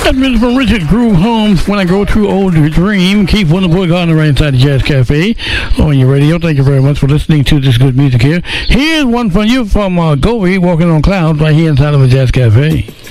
That music from Richard Groove Holmes, When I Go Through Old Dream. Keith Wonderboy Gardner right inside the Jazz Cafe on your radio. Thank you very much for listening to this good music here. Here's one from you from Govey, Walking on Clouds, right here inside of the Jazz Cafe.